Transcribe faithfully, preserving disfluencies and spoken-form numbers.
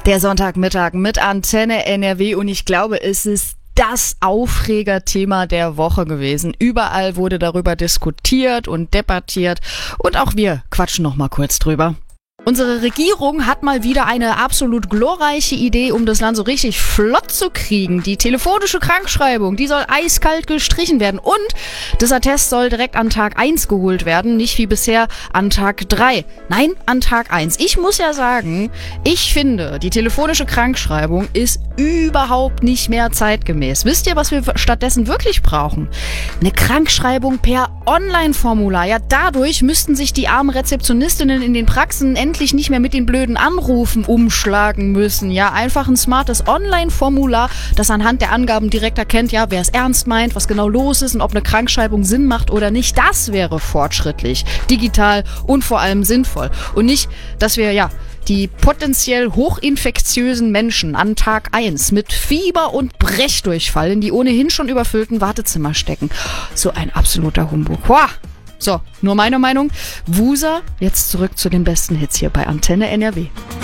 Der Sonntagmittag mit Antenne N R W und ich glaube, es ist das Aufregerthema der Woche gewesen. Überall wurde darüber diskutiert und debattiert und auch wir quatschen noch mal kurz drüber. Unsere Regierung hat mal wieder eine absolut glorreiche Idee, um das Land so richtig flott zu kriegen. Die telefonische Krankschreibung, die soll eiskalt gestrichen werden und das Attest soll direkt an Tag eins geholt werden, nicht wie bisher an Tag drei. Nein, an Tag eins. Ich muss ja sagen, ich finde, die telefonische Krankschreibung ist überhaupt nicht mehr zeitgemäß. Wisst ihr, was wir stattdessen wirklich brauchen? Eine Krankschreibung per Online-Formular. Ja, dadurch müssten sich die armen Rezeptionistinnen in den Praxen endlich nicht mehr mit den blöden Anrufen umschlagen müssen. Ja, einfach ein smartes Online-Formular, das anhand der Angaben direkt erkennt, ja, wer es ernst meint, was genau los ist und ob eine Krankschreibung Sinn macht oder nicht. Das wäre fortschrittlich, digital und vor allem sinnvoll. Und nicht, dass wir, ja, die potenziell hochinfektiösen Menschen an Tag eins mit Fieber und Brechdurchfall in die ohnehin schon überfüllten Wartezimmer stecken. So ein absoluter Humbug. Boah. So, nur meine Meinung. Wusa, jetzt zurück zu den besten Hits hier bei Antenne N R W.